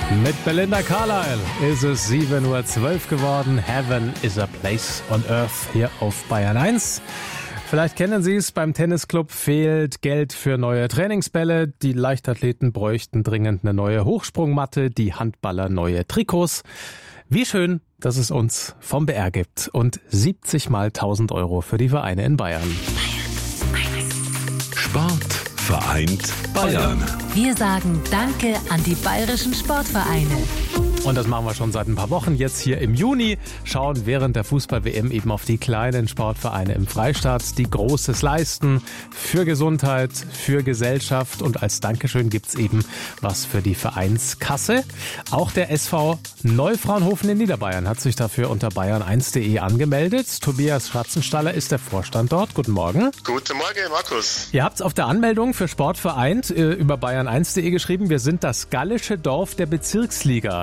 Mit Belinda Carlisle ist es 7:12 Uhr geworden. Heaven is a place on earth hier auf Bayern 1. Vielleicht kennen Sie es, beim Tennisclub fehlt Geld für neue Trainingsbälle. Die Leichtathleten bräuchten dringend eine neue Hochsprungmatte, die Handballer neue Trikots. Wie schön, dass es uns vom BR gibt und 70 mal 1.000 Euro für die Vereine in Bayern. Sport vereint Bayern. Wir sagen Danke an die bayerischen Sportvereine. Und das machen wir schon seit ein paar Wochen. Jetzt hier im Juni schauen während der Fußball-WM eben auf die kleinen Sportvereine im Freistaat, die Großes leisten für Gesundheit, für Gesellschaft. Und als Dankeschön gibt's eben was für die Vereinskasse. Auch der SV Neufraunhofen in Niederbayern hat sich dafür unter bayern1.de angemeldet. Tobias Schatzenstaller ist der Vorstand dort. Guten Morgen. Guten Morgen, Markus. Ihr habt's auf der Anmeldung für Sport vereint über bayern1.de geschrieben, wir sind das gallische Dorf der Bezirksliga.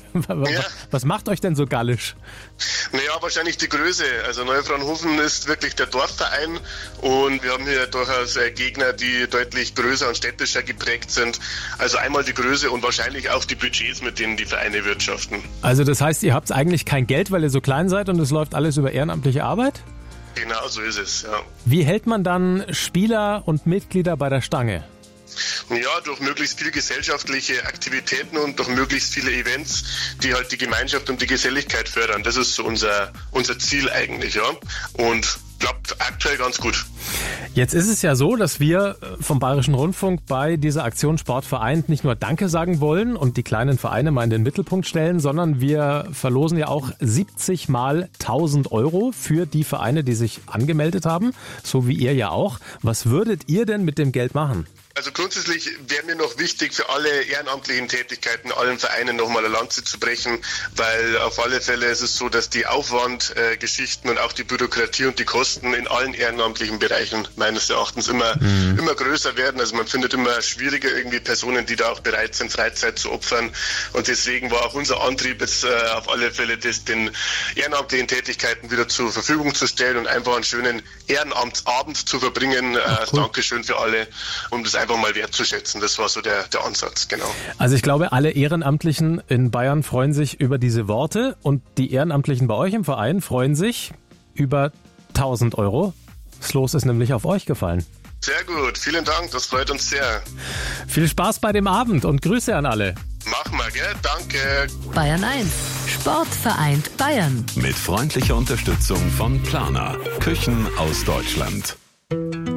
Was macht euch denn so gallisch? Naja, wahrscheinlich die Größe. Also Neufraunhofen ist wirklich der Dorfverein und wir haben hier durchaus Gegner, die deutlich größer und städtischer geprägt sind. Also einmal die Größe und wahrscheinlich auch die Budgets, mit denen die Vereine wirtschaften. Also das heißt, ihr habt eigentlich kein Geld, weil ihr so klein seid und es läuft alles über ehrenamtliche Arbeit? Genau, so ist es, ja. Wie hält man dann Spieler und Mitglieder bei der Stange? Ja, durch möglichst viele gesellschaftliche Aktivitäten und durch möglichst viele Events, die halt die Gemeinschaft und die Geselligkeit fördern. Das ist so unser Ziel eigentlich, ja. Und klappt aktuell ganz gut. Jetzt ist es ja so, dass wir vom Bayerischen Rundfunk bei dieser Aktion Sport vereint nicht nur Danke sagen wollen und die kleinen Vereine mal in den Mittelpunkt stellen, sondern wir verlosen ja auch 70 mal 1.000 Euro für die Vereine, die sich angemeldet haben, so wie ihr ja auch. Was würdet ihr denn mit dem Geld machen? Also grundsätzlich wäre mir noch wichtig, für alle ehrenamtlichen Tätigkeiten, allen Vereinen nochmal eine Lanze zu brechen, weil auf alle Fälle ist es so, dass die Aufwandgeschichten und auch die Bürokratie und die Kosten in allen ehrenamtlichen Bereichen meines Erachtens immer größer werden. Also man findet immer schwieriger irgendwie Personen, die da auch bereit sind, Freizeit zu opfern. Und deswegen war auch unser Antrieb jetzt auf alle Fälle, das den ehrenamtlichen Tätigkeiten wieder zur Verfügung zu stellen und einfach einen schönen Ehrenamtsabend zu verbringen. Cool. Dankeschön für alle, um das einfach mal wertzuschätzen. Das war so der Ansatz, genau. Also ich glaube, alle Ehrenamtlichen in Bayern freuen sich über diese Worte und die Ehrenamtlichen bei euch im Verein freuen sich über 1.000 Euro. Das Los ist nämlich auf euch gefallen. Sehr gut, vielen Dank, das freut uns sehr. Viel Spaß bei dem Abend und Grüße an alle. Machen wir, gell? Danke. Bayern 1, Sport vereint Bayern. Mit freundlicher Unterstützung von Planer. Küchen aus Deutschland.